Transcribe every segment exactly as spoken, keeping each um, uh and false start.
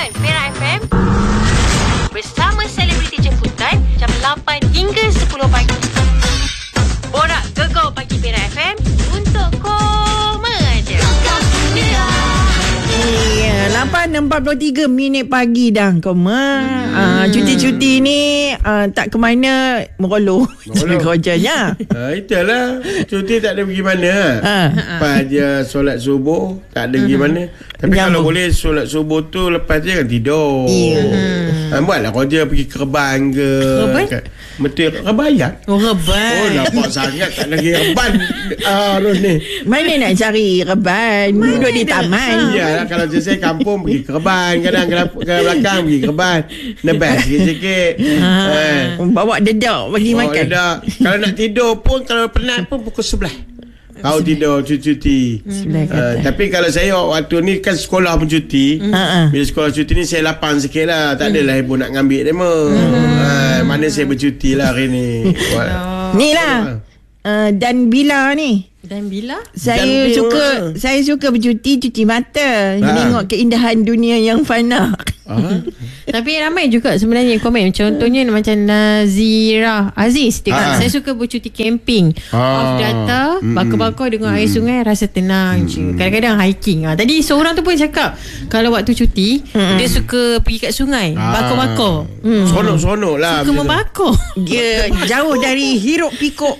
lapan Perak F M bersama selebriti jemputan jam lapan hingga sepuluh pagi. Borak Gegar Pagi Perak F M untuk koma je. Ya, lapan empat puluh tiga minit pagi dah koma. Hmm. Uh, cuti-cuti ni uh, tak ke mana meroloh kerjanya. Ha, itulah. Cuti tak ada pergi mana. Ha. Lepas je solat subuh tak ada pergi mana. Tapi Menyambung. kalau boleh solat subuh tu lepas je kan tidur. Ya. Ha, buatlah kerja pergi Kereban ke. Kereban? Ke, Metil Rebayan. Oh, reban. Oh, nampak sangat tak lagi reban. Ah, Ros ni. Mana nak cari reban? Duduk di taman. Iyalah, kalau saya kampung pergi Kereban, kadang ke belakang pergi Kereban. Nebas sikit-sikit. Ha. Bawa dedak bagi Oh, makan. dah. Kalau nak tidur pun, kalau penat pun pukul sebelas. Kau tidur cuti-cuti. Sebelah Uh, kata. tapi kalau saya waktu ni kan sekolah pun cuti. Ha-ha. Bila sekolah cuti ni saya lapang sikit lah. Tak adalah ibu nak ngambil demo. Uh, mana saya bercuti lah hari ni. Ni lah. Uh, dan bila ni? Dan bila? Saya Dan suka bila? saya suka bercuti cuci mata. Ha. Tengok keindahan dunia yang fana. Ah. Tapi ramai juga sebenarnya komen. Contohnya macam Nazira Aziz. Dia kata, Ah. saya suka bercuti camping. Ah. Off data, Mm-mm. bakar-bakar dengan air sungai, rasa tenang je. Kadang-kadang hiking. Ha. Tadi seorang tu pun cakap, kalau waktu cuti, dia suka pergi kat sungai, Ah. bakar-bakar. Hmm. Seronok-seronok lah. Suka macam tu. membakar. Dia jauh dari hiruk pikuk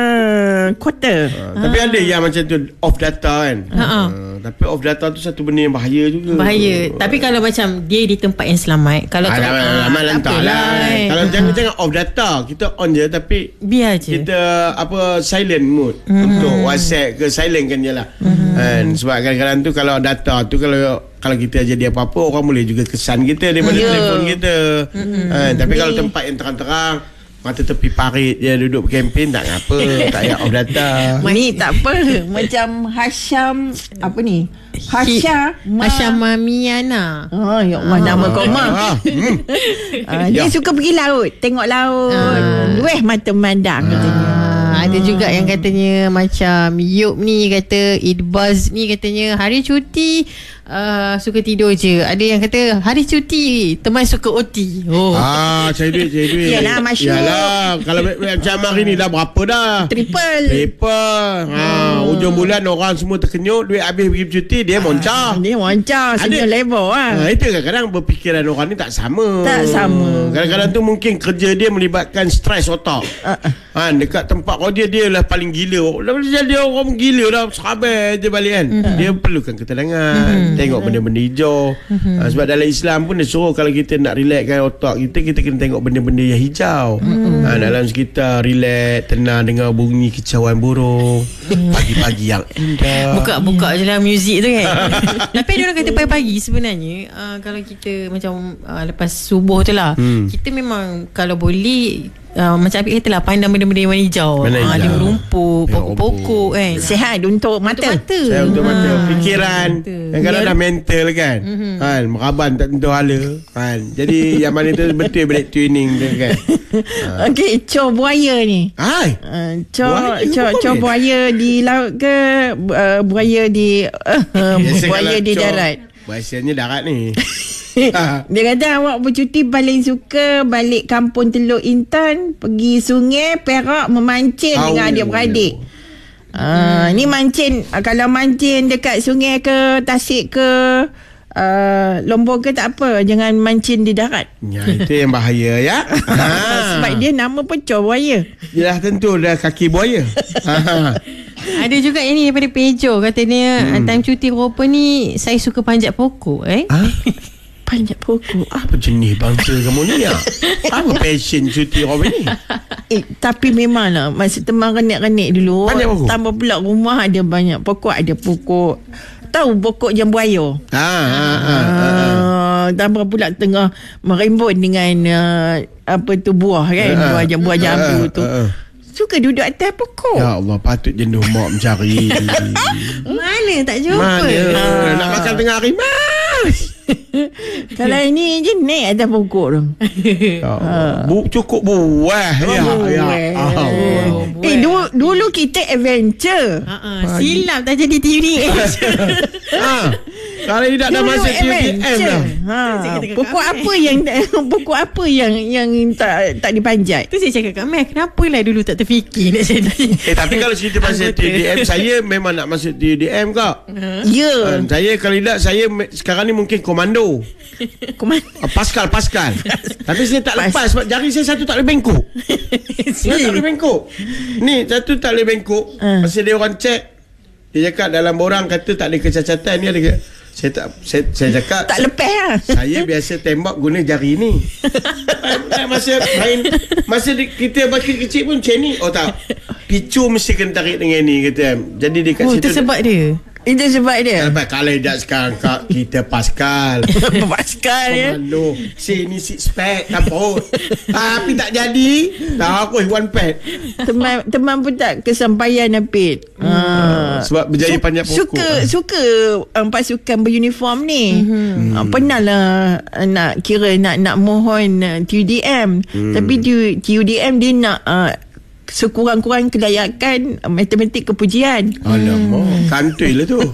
uh, kota. Ah, Tapi ada yang macam tu off data kan. Ha-ha. Ah, tapi off data tu satu benda yang bahaya juga. Bahaya. Tapi kalau macam dia di tempat yang selamat, kalau Ah, tu, dah, dah, ah, lama tak lantar apalah, lah. eh. Kalau jangan jangan off data, kita on je tapi biar je. kita apa silent mode untuk WhatsApp ke silent kan je lah. Kan sebab kadang-kadang tu kalau data tu kalau kalau kita jadi apa-apa orang boleh juga kesan kita daripada Ya. telefon kita. Kan tapi kalau tempat yang terang-terang mata tepi parit dia duduk berkempen tak apa, tak payah off data. Ni tak apa. Macam Hasham apa ni? Hasha Ma- Asyamamiana. Oh, ya Allah, nama kau mah. Ah, hmm. Uh, dia Ya. suka pergi laut, tengok laut. Ah. Lueh mata memandang katanya. Ah, ada juga yang katanya macam Yop ni kata Idbaz ni katanya hari cuti uh, suka tidur je. Ada yang kata hari cuti teman suka O T. Oh. Ah, cari duit, cari duit. Yalah, masyhur. Yalah, kalau macam hari ni dah berapa dah? Triple. Paper. Ha, ujung bulan orang semua terkenyut, duit habis pergi bercuti, dia moncah. Dia wajar Ada- senior level ah. Ha, itu kadang-kadang berfikiran orang ni tak sama. Tak sama. Kadang-kadang tu mungkin kerja dia melibatkan stres otak. Ah, ah. Ha, dekat tempat kerja dia lah paling gila. Dah jadi orang gila dah, sabar je balik kan. Mm-hmm. Dia perlukan ketenangan, mm-hmm. tengok benda-benda hijau. Mm-hmm. Ha, sebab dalam Islam pun dia suruh kalau kita nak relaxkan otak kita, kita kena tengok benda-benda yang hijau. Mm-hmm. Ha, dalam sekitar relax, tenang dengar bunyi kicauan burung. Pagi-pagi yang indah. Buka-buka je lah muzik tu kan. Tapi ada orang kata pagi-pagi sebenarnya uh, kalau kita macam uh, lepas subuh tu lah, Hmm. kita memang kalau boleh uh, macam Apik kata lah, pandang benda-benda yang warna hijau. Warna Ah, hijau. Ada rumput, Ya, pokok-pokok kan. Sihat untuk mata. Untuk mata. Saya untuk Ha. mata fikiran Mata. kadang-kadang dah mental kan. Mm-hmm. Kan meraban tak tentu hala kan. Jadi yang mana tu betul break tuning tu kan. Okey, cor buaya ni. Hai. Uh, cor Buaya cor pun cor boleh? buaya di laut ke uh, buaya di uh, Biasa buaya kalau di cor- darat. Bahasanya darat ni. Dia kata awak bercuti paling suka balik kampung Teluk Intan, pergi sungai Perak memancing Au. dengan adik-beradik. Uh, ni mancing uh, kalau mancing dekat sungai ke Tasik ke uh, Lombok ke tak apa, jangan mancing di darat. Ya, itu yang bahaya ya. Ha. Sebab dia nama pun cor buaya. Dah tentu dah kaki buaya. Ha. Ada juga yang ni daripada Pejo. Katanya hmm. time cuti Eropah ni saya suka panjat pokok eh. Ha? Panjat pokok. Apa jenis bangsa kamu ni ya? Apa passion cuti orang ni? Eh, tapi memanglah masa teman renik-renik dulu, Panjat pokok? tambah pula rumah ada banyak pokok, ada pokok. Tahu pokok jambuaya? Ha ha ha. ha. Uh, tambah pula tengah merimbun dengan uh, apa tu buah kan, Ha, ha. buah jam- buah jambu Ha, tu. ha, ha. Suka duduk atas pokok. Ya Allah, patut jenuh mak mencari. Mana tak jumpa. Mana? Nak makan tengah hari mas. Kalau ini je naik atas pokok tu. Ya Allah. Bu, cukup buah ya. Ya. Allah. Eh dulu, dulu kita adventure. Ha, silap tak jadi T V. Ha. Kalau tidak dah masuk T U D M dah. Ha, pokok apa yang pokok apa yang yang tak tak dipanjat? Tu saya cakap kat Mel, kenapalah dulu tak terfikir nak jadi. Eh tapi kalau cerita pasal T U D M, saya memang nak masuk T U D M kak. Ya. Uh, saya kalau tidak, saya me- sekarang ni mungkin komando. Komando. Uh, Pascal, Pascal. Tapi saya tak lepas sebab jari saya satu tak boleh bengkok. Saya tak boleh bengkok. Ni satu tak boleh bengkok. Uh. Pasal dia orang check. Dia cakap dalam borang kata tak ada kecacatan ni ada ke. Saya tak saya, saya cakap Tak lepas lah. saya biasa tembak guna jari ni. Masa main masa di, kita baki kecil pun macam ni. Oh tak. Picu mesti kena tarik dengan ni kata. Jadi dekat Oh, situ tu sebab dia. Itu sebab dia. Kalau, kalau tidak sekarang kak, kita Pascal. Pascal ya. Komando. Sini six pack Tampot. Tapi tak jadi. Tak aku one pack. Teman teman pun tak kesampaian Apit. Hmm. Ha. Sebab berjaya panjat pokok. Suka suka um, pasukan beruniform ni. Mm-hmm. Uh, pernah lah uh, nak kira nak nak mohon uh, T U D M. Mm. Tapi T U D M dia nak uh, sekurang-kurang kelayakan uh, matematik kepujian. Alamak, hmm. kantoi lah tu.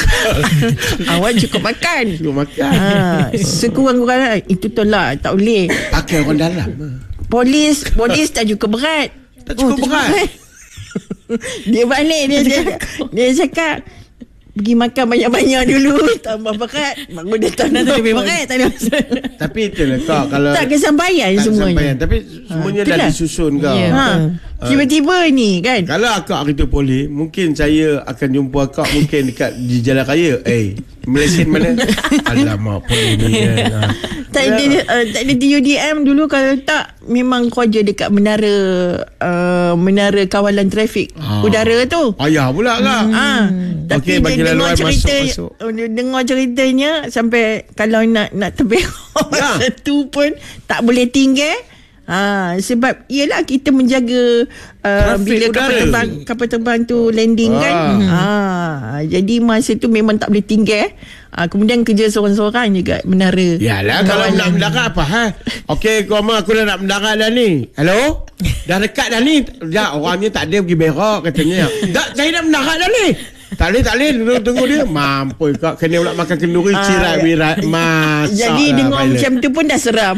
Awak cukup makan. Cukup makan. Ha, sekurang-kurang itu tolak, tak boleh. Pakai orang dalam. Polis, polis tak cukup berat. Tak cukup Oh, berat. berat. Dia balik dia cakap, dia cakap pergi makan banyak-banyak dulu, tambah berat, baru datang Dah lebih berat tak ada masalah. Tapi itulah kau kalau tak kesampaian tak semuanya. kesampaian. Tapi semuanya Ha, dah itulah. disusun kau. Ya. Ha, tiba-tiba ni kan. Kalau akak kita boleh, mungkin saya akan jumpa akak mungkin dekat di jalan raya. Eh, Malaysia mana? Alamak, boleh ni kan. Ha. Tak ada uh, tak ada T U D M dulu, kalau tak memang kerja dekat menara uh, menara kawalan trafik Ah. udara tu. Payah pula kak. Ah, Okey, tapi bagi dia dengar laluan cerita, masuk-masuk. dia dengar ceritanya sampai kalau nak nak terberak Ya. satu pun tak boleh tinggal. Ha, sebab ialah kita menjaga uh, Trafik bila kapal udara. terbang kapal terbang tu landing Ah. kan. Ha, jadi masa tu memang tak boleh tinggal. Ha, kemudian kerja seorang-seorang juga menara. Yalah, kalau kawalan. nak mendarat apa ha? Okey, kau mah aku dah nak mendarat dah ni. Hello? Dah dekat dah ni. Ya, orangnya tak ada pergi berak katanya. Tak, saya nak mendarat dah ni. Tak boleh, tak boleh. Tunggu, tunggu dia. Mampu kak. Kena pula makan kenduri. Ah, Cirat, ya. wirat. Masak Jadi lah, dengar pilot. macam tu pun dah seram.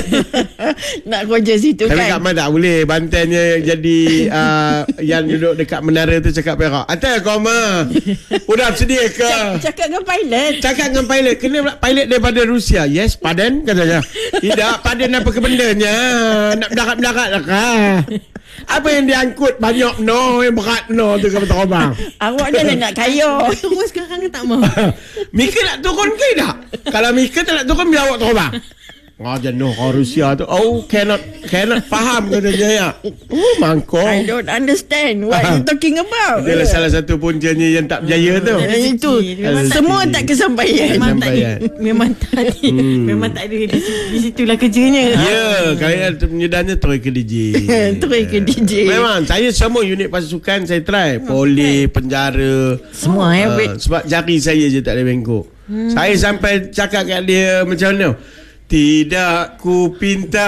Nak kerja situ Tapi kan. Kak Man tak boleh. Bantennya jadi uh, yang duduk dekat menara tu cakap berak. Atas kau mah. Udah sedia ke? Cak- Cakap dengan pilot. Cakap dengan pilot. Kena pula pilot daripada Rusia. Yes, pardon katanya. Tidak, pardon apa kebendanya. Nak mendarat-mendarat lah kah? Apa yang diangkut banyak no, yang berat no tu kapal terbang. Awak dah nak nak kaya. Terus sekarang tak mau. Mika nak turun ke tak? Kalau Mika tak nak turun, biar awak terbang. Oh, jenuh orang Rusia tu. Oh, cannot cannot faham katanya ya. Oh, mangkuk. I don't understand what you talking about. Itulah salah satu puncanya yang tak berjaya tu. Eh, Itu Memang tak semua tinggi. tak kesampaian. Memang tak ada. Sampaian. Memang tak ada. Memang tak ada. Di, di situlah kerjanya. Ya, kaya penyedahnya terus ke D J. Terus ke D J. Memang saya semua unit pasukan saya try. Polis, penjara. Semua eh, Ah, wait. sebab jari saya je tak ada bengkok. Hmm. Saya sampai cakap kat dia macam mana? Tidak ku pinta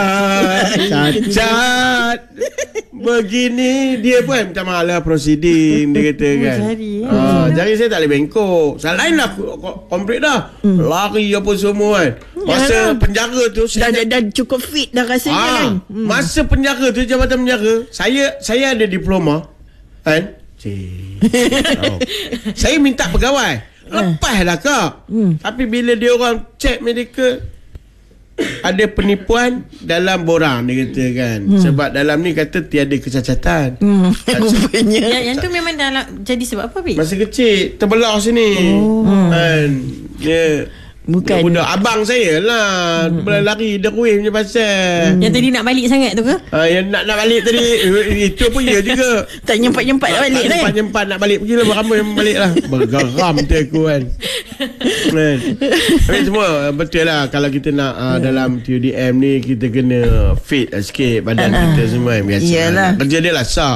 cacat begini. Dia pun minta maaf lah proceeding. Dia kata kan jari, eh. ah, jari saya tak boleh bengkok. Salah lain lah komplit dah. Hmm. Lari apa semua kan. Masa Yalah. penjara tu Dah, saya dah, dah cukup fit dah rasanya Ah, kan. hmm. Masa penjara tu, jabatan penjara, saya saya ada diploma kan. Cik. Oh. Saya minta pegawai. Lepaslah kak. Hmm. Tapi bila dia orang cek medical, ada penipuan dalam borang dia kata kan. Hmm. Sebab dalam ni kata tiada kecacatan. Hmm. Rupanya. Yang, yang tu memang dah jadi sebab apa, Bik? Masa kecil terbelah sini. Oh. Kan. Dia Bukan. budak abang saya lah. Hmm. Boleh lari derwih punya pasal. Yang tadi nak balik sangat tu ke? Ah, yang nak nak balik tadi eh, itu pun ya juga. Tak nyempat-nyempat nak balik dah. Nyempat-nyempat nak balik. Pergilah beramai balik lah. Bergeram tu aku kan. Kan. Tapi semua betul lah. Kalau kita nak uh, dalam T U D M ni, kita kena fit lah sikit badan kita semua. Biasa Iyalah. lah. Kerja dia lah sak.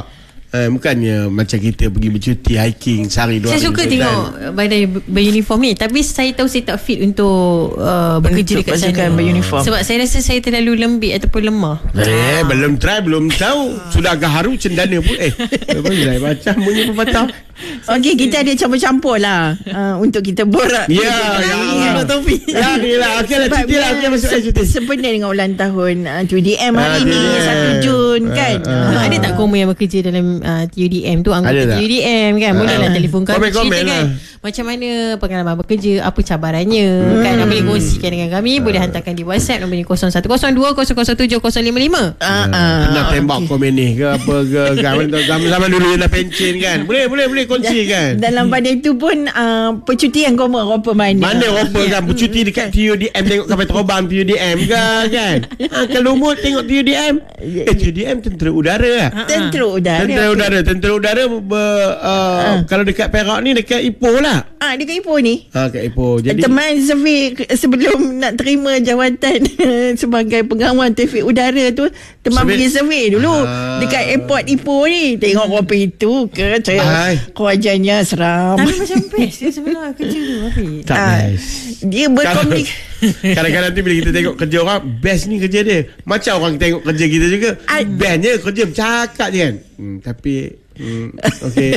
Uh, bukannya macam kita pergi bercuti hiking sehari dua hari. Saya suka tengok badai beruniform ni, tapi saya tahu saya tak fit untuk uh, bekerja Untuk dekat sana beruniform. sebab saya rasa saya terlalu lembik ataupun lemah. Eh, belum try, belum tahu. Sudah agak haru cendana pun. Eh, boleh macam bunyi pepatah. Okey, kita ada campur-campur lah uh, untuk kita borak. Ya, ya. Ya, Taufiq. Ya, ni lah. Okey lah, cuti lah. Okey, masuk se- cuti. Sebenarnya dengan ulang tahun uh, T U D M hari Ah, ni T U D M. satu Jun kan. Ah, Uh, Uh, ada tak kamu yang bekerja dalam uh, T U D M tu, anggota Ada tak? T U D M kan? Bolehlah Ah. telefon kami, Komen-komen ceritakan lah. macam mana pengalaman bekerja, apa cabarannya kan. Boleh kongsikan dengan kami, boleh hantarkan di WhatsApp nombor ni kosong satu kosong dua kosong kosong tujuh kosong lima lima. uh, Pernah tembak komen ni ke apa ke zaman, zaman dulu yang dah pencen kan. Boleh boleh boleh kongsi kan. Dalam pada itu pun uh, percutian kau mau apa mana? Mana apa kan bercuti dekat T U D M, tengok kapal terbang T U D M ke kan. Ha, kalau mood tengok T U D M. Eh, T U D M tentera udara lah. Tentera udara. Tentera udara, tentera udara ber, uh, kalau dekat Perak ni dekat Ipoh lah. Ah, dekat Ipoh ni. Ha, kat Ipoh. Jadi Teman survey ke- sebelum nak terima jawatan sebagai pengawal trafik udara tu, teman Survey- pergi survey dulu Ah. dekat airport Ipoh ni. Tengok apa itu ke saya Hai. kewajannya seram. Tapi macam best dia sebenarnya kerja tu Hafiz. tak Ah, best. Dia berkomunik. Kadang-kadang tu bila kita tengok kerja orang, best ni kerja dia. Macam orang tengok kerja kita juga. Ah. Bestnya kerja bercakap je kan. Hmm, tapi hmm, okay.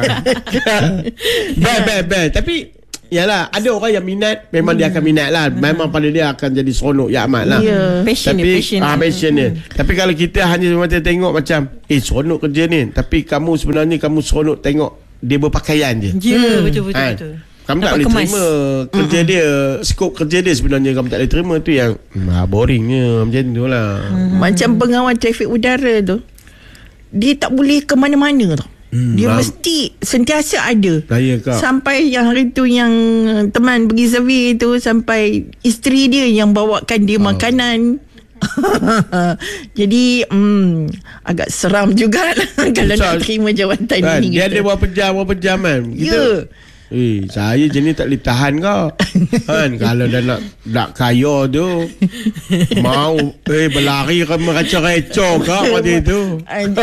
Best, best, best. Tapi yalah, ada orang yang minat, memang dia akan minat lah. Memang pada dia akan jadi seronok ya amat lah. Ya. Passion dia, Tapi passion ah, dia. passion dia. Tapi kalau kita hanya macam tengok macam eh seronok kerja ni, tapi kamu sebenarnya kamu seronok tengok dia berpakaian je. Ya, betul betul Kan? betul. Kamu tak Dapat boleh kemas. terima kerja dia, skop kerja dia sebenarnya kamu tak boleh terima. Tu yang ah, boringnya macam tu lah. Macam pengawal trafik udara tu, dia tak boleh ke mana-mana tau. Hmm, Dia faham. mesti sentiasa ada. Saya kak. Sampai yang hari tu yang teman pergi survey tu, sampai isteri dia yang bawakan dia Oh. makanan. Jadi hmm, agak seram jugalah kalau Besar. nak terima jawatan Kan, ni. dia kita. ada berapa jam berapa jam kan. Kita Ya. Eh, saya jenis tak boleh tahan kau. Kan, kalau dah nak nak kaya tu mau eh berlari ke merecoh-recoh kau waktu tu.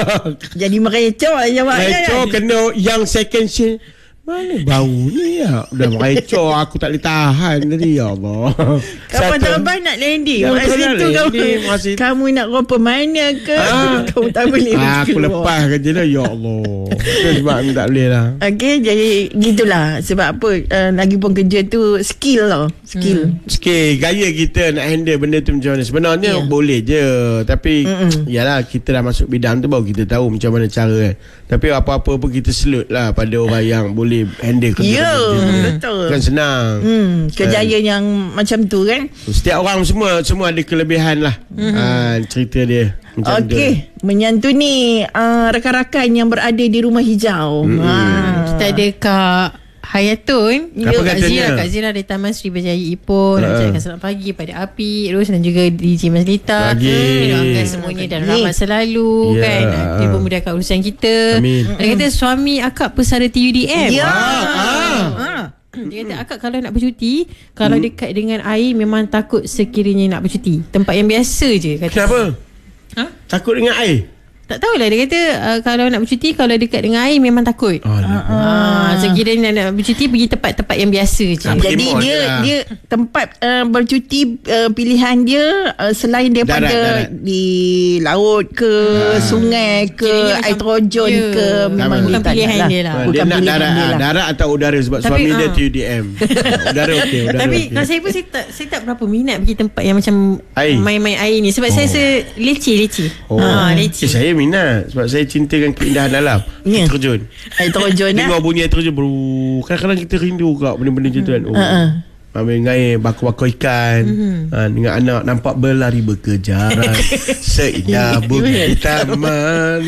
Jadi merecoh jawabnya. Recoh kena yang second scene. Mana bau ni ya? Dah merecoh aku tak boleh tahan tadi ya Allah. Kapan Satu- terbang nak landing. Ya, Masa betul nak tu kamu, landing, masa- kamu nak rupa mana ke? Ah. Kamu tak boleh. Ah, aku keluar. lepas kerja dah ya Allah. Itu sebab aku tak boleh lah. Okey, jadi gitulah. Sebab apa? Uh, lagipun kerja tu skill lah. Skill. Hmm. Sikit gaya kita nak handle benda tu macam mana. Sebenarnya Ya. boleh je. Tapi Mm-mm. yalah, kita dah masuk bidang tu baru kita tahu macam mana cara kan. Tapi apa-apa pun kita salute lah pada orang yang boleh handle kerja. Ya, kerja. betul. Kan senang. Hmm, kejayaan yang macam tu kan. Setiap orang semua semua ada kelebihan lah. Mm-hmm. Ha, cerita dia macam tu. Okey, menyantuni uh, rakan-rakan yang berada di rumah hijau. Mm-mm. Ha. Kita ada Kak Hayatun, Apa Kak katanya? Zira, Kak Zira dari Taman Sri Berjaya Ipoh. Nak Ha. ucapkan selamat pagi pada Api Ros dan juga D J Mazlita. Pagi. Doakan semuanya dan Pagi. rahmat selalu Ya. kan. Dia memudahkan urusan kita. Amin. Dia kata suami akak pesara T U D M. Ya. Ah. Ha. Dia kata akak kalau nak bercuti, kalau Hmm. dekat dengan air memang takut sekiranya nak bercuti. Tempat yang biasa je kata. Kenapa? Ha? Takut dengan air? Tak tahulah, dia kata uh, kalau nak bercuti, kalau dekat dengan air memang takut. Oh, Ah, sekiranya nak, nak bercuti pergi tempat-tempat yang biasa je. Ah, Jadi Pergi dia mall lah. dia tempat uh, bercuti uh, pilihan dia uh, selain daripada Darat, darat. di laut ke, sungai ke, Kiranya air macam- terjun Ya. ke, memang Bukan dia tak pilihan nak dia lah. dia Bukan nak pilihan darat, dia ah, lah. darat atau udara sebab Tapi, suami dia ah. T U D M. Udara okey, udara Tapi okey. kalau saya pun saya tak, saya tak berapa minat pergi tempat yang macam Air. main-main air ni. Sebab oh. saya rasa leceh-leceh. Oh. Ha, Eh, leceh. saya minat sebab saya cintakan keindahan alam. Ya. Air terjun. Air terjun lah. Dengar bunyi air terjun bro. Kadang-kadang kita rindu kak benda-benda macam tu kan. Oh. Uh-uh. Ambil air, bakar-bakar ikan. Mhm. Ha, dengan anak nampak berlari berkejaran. Seindah bunga di taman.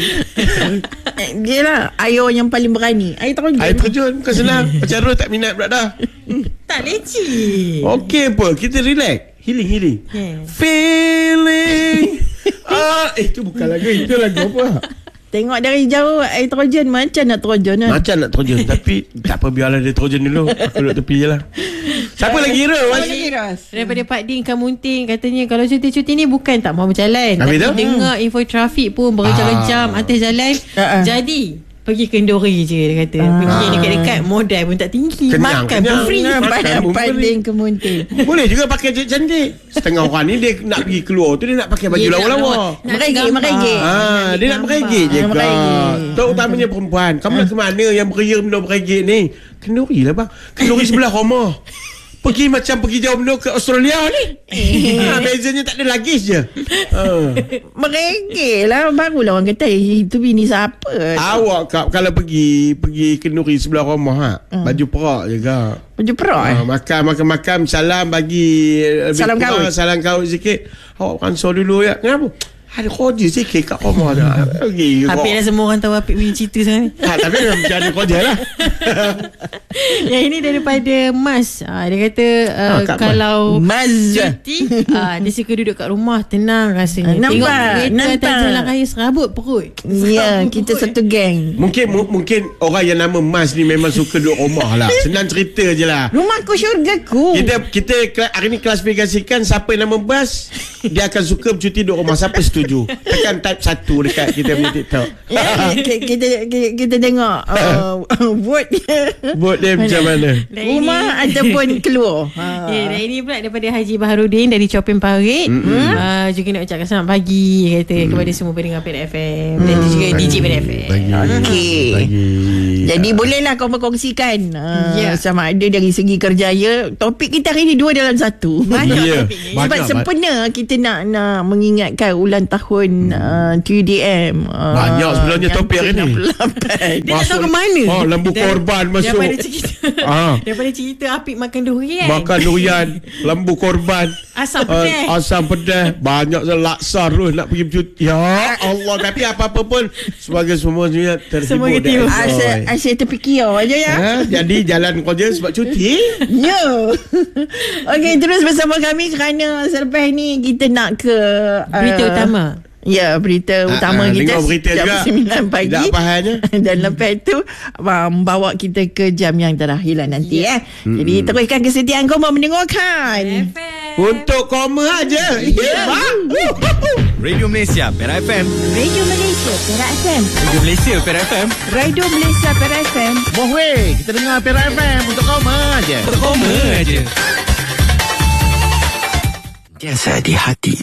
Eh, Dia lah air yang paling berani. Air terjun. Air terjun bukan senang. Macam Rul tak minat pula dah. Tak leceh. Okey apa, kita relax. Healing, healing. Yeah. Feeling. Ah, eh tu bukan lagu, itu lagu apa? Tengok dari jauh air terjun macam nak terjun kan? Macam nak terjun. Tapi tak apa, biarlah dia terjun dulu. Aku duduk tepi je lah. Siapa lagi Ira? Daripada Pak Din Kamunting, katanya kalau cuti-cuti ni bukan tak mahu berjalan, Habis tapi tu? dengar info trafik pun berjam-jam Ah. atas jalan. Ah, ah. Jadi pergi Kenduri je, dia kata. Ah. Pergi yang dekat-dekat, modal pun tak tinggi. Kenyang, Makan kenyang. pun free. Makan Pandai pun panding kemunting. Boleh juga pakai cantik. Setengah orang ni dia nak pergi keluar tu, dia nak pakai baju Dia nak lawa-lawa. nak Merengek, gambar. merengek. Ah, dia nak merengek je Ah, kau. merengek. Terutamanya perempuan. Kamu nak ke mana yang beria benda merengek ni? Kenduri lah bang. Kenduri sebelah rumah. Pergi macam pergi jauh benda ke Australia ni. Ha, bezanya tak ada lagis je. Ha. Merengek lah. Barulah orang kata, "Eh, itu bini siapa?" Awak kak, kalau pergi pergi kenduri sebelah rumah ha, baju perak je kak. Baju perak eh? Ha, makan makan makan salam bagi lebih Salam kurang, kawin. salam kawin sikit. Awak kansor dulu ya. Kenapa? Ada kerja sikit kat rumah dah. Pergi. Apik lah semua orang tahu Apik punya cerita sangat. Ha, tapi macam ada kerja lah. Yang ini daripada Mas. Ah, dia kata uh, Ah, Kak kalau Mas. cuti, ah, dia suka duduk kat rumah, tenang rasanya. Nampak, Tengok kereta nampak. atas jalan raya serabut perut. Ya, Serabut kita perut. satu geng. Mungkin mu- mungkin orang yang nama Mas ni memang suka duduk rumah lah. Senang cerita je lah. Rumahku syurgaku. Kita kita kela- hari ni klasifikasikan siapa yang nama Bas, dia akan suka bercuti duduk rumah. Siapa setuju? Tekan type satu dekat kita punya TikTok. Ya, kita, kita kita kita tengok uh, vote Buat dia macam mana? Dan rumah ini- ataupun keluar. Ha. Ya, dan ini pula daripada Haji Baharudin dari Chopin Parit. Mm-hmm. Uh, juga nak ucapkan selamat pagi kata mm. kepada semua pendengar P F M dan juga D J P F M. Okey. Bagi. Jadi bolehlah kau berkongsikan uh, Ya. sama ada dari segi kerjaya. Topik kita hari ni dua dalam satu. Banyak Ya. topik ni. Sebab Banyak, sempena kita nak nak mengingatkan ulang tahun uh, T U D M. Uh, Banyak sebenarnya topik hari ni. enam puluh lapan. Dia tak tahu ke mana. Oh, lembu Dar- korban masuk. Daripada cerita Ah. Daripada cerita Apik makan durian. Makan durian, lembu korban, Asam uh, pedas. asam pedas, banyak laksa terus nak pergi bercuti. Ya Allah, tapi apa-apa pun sebagai semuanya Semua terhibur kita dan Asyik, enjoy. asyik terfikir aja ya. Ha, jadi jalan kerja sebab cuti. Ya. Okey, terus bersama kami kerana selepas ni kita nak ke uh, Berita utama. Ya, berita Ah, utama ah, kita dengar berita jam juga. sembilan pagi. Tidak apa halnya. Dan lepas itu um, bawa kita ke jam yang terakhir lah nanti Ya. eh. Jadi teruskan kesetiaan kau mau mendengarkan. F M. Untuk koma aja. Ya. Radio Malaysia Perak F M. Radio Malaysia Perak F M. Radio Malaysia Perak F M. Radio Malaysia Perak F M. Mohwe, kita dengar Perak F M untuk koma aja. Untuk koma aja. Biasa di hati.